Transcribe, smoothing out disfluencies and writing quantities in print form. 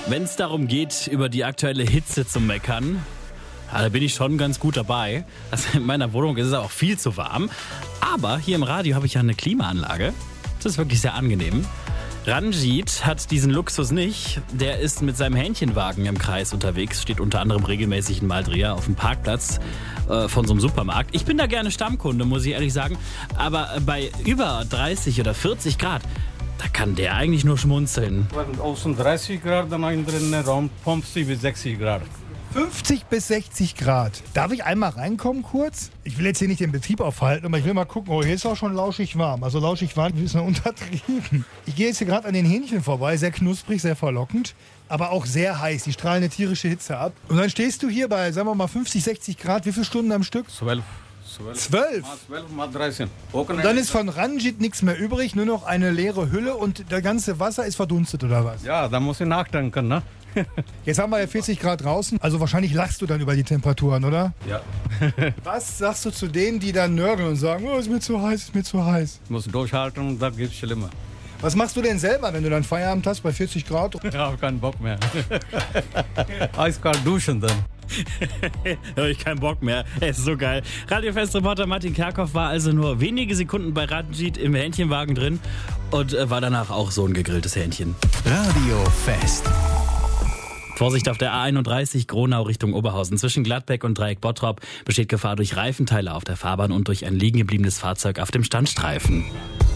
Wenn es darum geht, über die aktuelle Hitze zu meckern, da bin ich schon ganz gut dabei. Also in meiner Wohnung ist es auch viel zu warm. Aber hier im Radio habe ich ja eine Klimaanlage. Das ist wirklich sehr angenehm. Ranjit hat diesen Luxus nicht. Der ist mit seinem Hähnchenwagen im Kreis unterwegs, steht unter anderem regelmäßig in Maldria auf dem Parkplatz von so einem Supermarkt. Ich bin da gerne Stammkunde, muss ich ehrlich sagen. Aber bei über 30 oder 40 Grad, da kann der eigentlich nur schmunzeln. Außen 30 Grad, dann innen drin Raum 50 bis 60 Grad. 50 bis 60 Grad. Darf ich einmal reinkommen kurz? Ich will jetzt hier nicht den Betrieb aufhalten, aber ich will mal gucken. Oh, hier ist auch schon lauschig warm. Also lauschig warm ist nur untertrieben. Ich gehe jetzt hier gerade an den Hähnchen vorbei. Sehr knusprig, sehr verlockend. Aber auch sehr heiß. Die strahlen eine tierische Hitze ab. Und dann stehst du hier bei, sagen wir mal, 50, 60 Grad. Wie viele Stunden am Stück? 12. 12? 12 mal 13. Und dann ist von Ranjit nichts mehr übrig. Nur noch eine leere Hülle und das ganze Wasser ist verdunstet, oder was? Ja, da muss ich nachdenken, ne? Jetzt haben wir ja 40 Grad draußen. Also wahrscheinlich lachst du dann über die Temperaturen, oder? Ja. Was sagst du zu denen, die dann nörgeln und sagen, oh, ist mir zu heiß, ist mir zu heiß? Ich muss durchhalten und da geht's schlimmer. Was machst du denn selber, wenn du dann Feierabend hast bei 40 Grad? Ich habe keinen Bock mehr. Eiskalt duschen dann. Habe ich keinen Bock mehr. Es ist so geil. Radiofest-Reporter Martin Kerkhoff war also nur wenige Sekunden bei Ranjit im Hähnchenwagen drin und war danach auch so ein gegrilltes Hähnchen. Radiofest. Vorsicht auf der A31 Gronau Richtung Oberhausen. Zwischen Gladbeck und Dreieck Bottrop besteht Gefahr durch Reifenteile auf der Fahrbahn und durch ein liegen gebliebenes Fahrzeug auf dem Standstreifen.